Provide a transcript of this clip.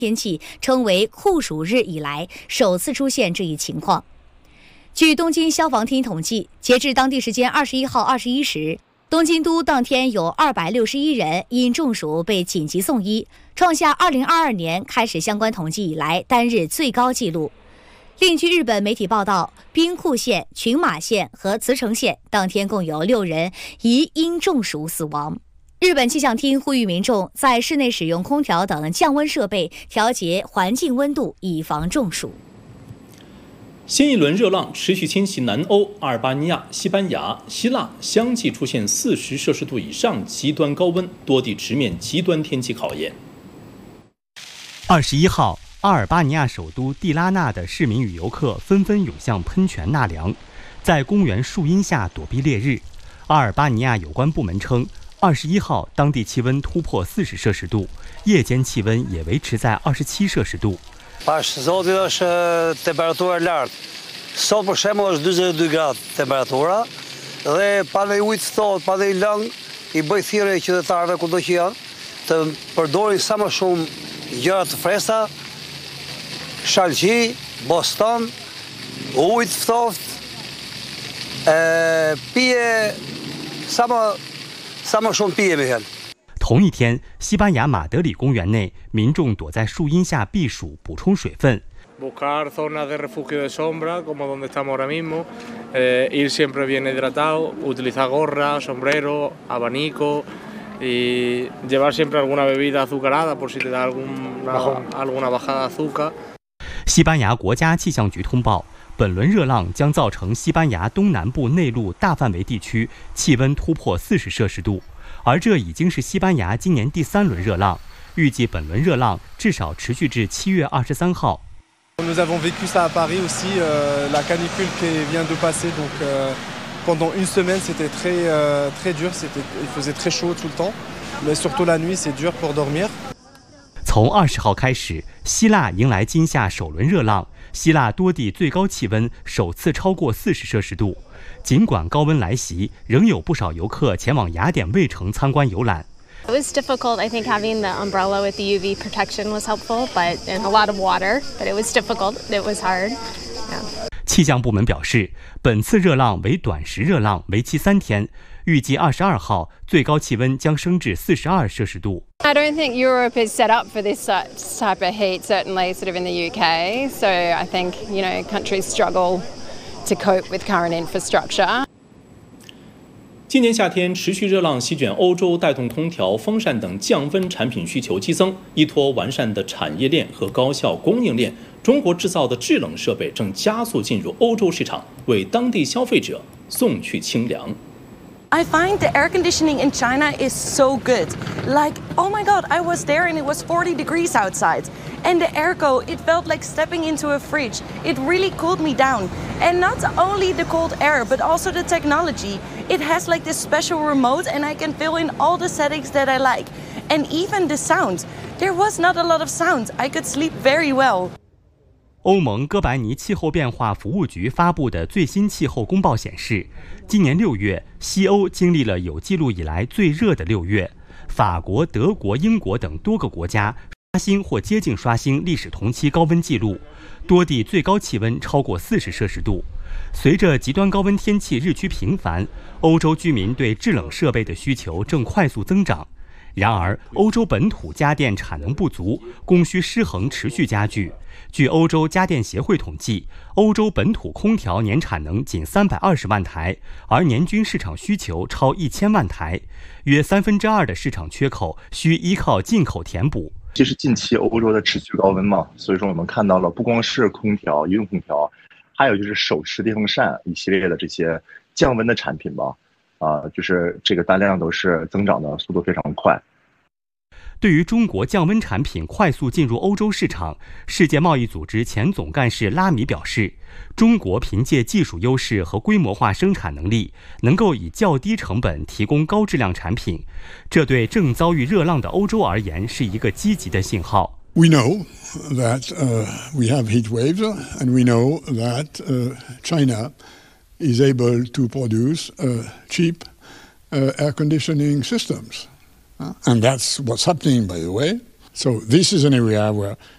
天气称为酷暑日以来首次出现这一情况。据东京消防厅统计，截至当地时间21号21时，东京都当天有261人因中暑被紧急送医，创下2022年开始相关统计以来单日最高纪录。另据日本媒体报道，兵库县、群马县和茨城县当天共有6人疑因中暑死亡。日本气象厅呼吁民众在室内使用空调等降温设备调节环境温度，以防中暑。 新一轮热浪持续侵袭南欧，阿尔巴尼亚、西班牙、希腊相继出现40摄氏度以上极端高温，多地直面极端天气考验。 21号，阿尔巴尼亚首都蒂拉纳的市民与游客纷纷涌向喷泉纳凉，在公园树荫下躲避烈日。阿尔巴尼亚有关部门称，21号当地气温突破40摄氏度，夜间气温也维持在27摄氏度。 Zotit është temperatura lartë. Sot për shembull është 42 gradë temperatura dhe pa ne ujë të thotë, pa ne lëng, i bëj thirrje qytetarëve kudo që janë të përdorin sa më shumë gjëra të freskëta, shalqi, boston, ujë të ftohtë, pije sa më shumë pije më herë。 同一天，西班牙马德里公园内，民众躲在树荫下避暑，补充水分。 Buscar zonas de refugio de sombra, como donde estamos ahora mismo, ir siempre bien hidratado, utilizar gorra, sombrero, abanico y llevar siempre alguna bebida azucarada por si te da alguna bajada de azúcar。 西班牙国家气象局通报，本轮热浪将造成西班牙东南部内陆大范围地区气温突破40摄氏度。而这已经是西班牙今年第3轮热浪，预计本轮热浪至少持续至7月23号。 Nous avons vécu ça à Paris aussi, la canicule qui vient de passer, donc pendant une semaine c'était très dur, il faisait très chaud tout le temps, mais surtout la nuit c'est dur pour dormir。 从20号开始，希腊迎来今夏首轮热浪，希腊多地最高气温首次超过40摄氏度。尽管高温来袭，仍有不少游客前往雅典卫城参观游览。 It was difficult. I think having the umbrella with the UV protection was helpful, and a lot of water. But it was difficult. It was hard. Yeah. 气象部门表示，本次热浪为短时热浪，为期3天，预计22号最高气温将升至42摄氏度。 I don't think Europe is set up for this type of heat, certainly sort of in the UK. So I think, countries struggle to cope with current infrastructure. 今年夏天持续热浪席卷欧洲，带动空调、风扇等降温产品需求激增。依托完善的产业链和高效供应链，中国制造的制冷设备正加速进入欧洲市场，为当地消费者送去清凉。 I find the air conditioning in China is so good. Like, oh my God, I was there and it was 40 degrees outside. And the airco, it felt like stepping into a fridge. It really cooled me down. And not only the cold air, but also the technology. It has like this special remote and I can fill in all the settings that I like. And even the sound. There was not a lot of sound. I could sleep very well. 欧盟哥白尼气候变化服务局发布的最新气候公报显示，今年6月，西欧经历了有记录以来最热的6月。法国、德国、英国等多个国家刷新或接近刷新历史同期高温记录，多地最高气温超过40摄氏度。随着极端高温天气日趋频繁，欧洲居民对制冷设备的需求正快速增长。然而，欧洲本土家电产能不足，供需失衡持续加剧。据欧洲家电协会统计，欧洲本土空调年产能仅320万台，而年均市场需求超1000万台，约2/3的市场缺口需依靠进口填补。 其实近期欧洲的持续高温嘛，所以说我们看到了不光是空调、移动空调，还有就是手持电风扇一系列的这些降温的产品吧，就是这个单量都是增长的速度非常快。 对于中国降温产品快速进入欧洲市场，世界贸易组织前总干事拉米表示，中国凭借技术优势和规模化生产能力，能够以较低成本提供高质量产品，这对正遭遇热浪的欧洲而言是一个积极的信号。 We know that we have heat waves, and we know that China is able to produce cheap air conditioning systems. And that's what's happening, by the way. So this is an area where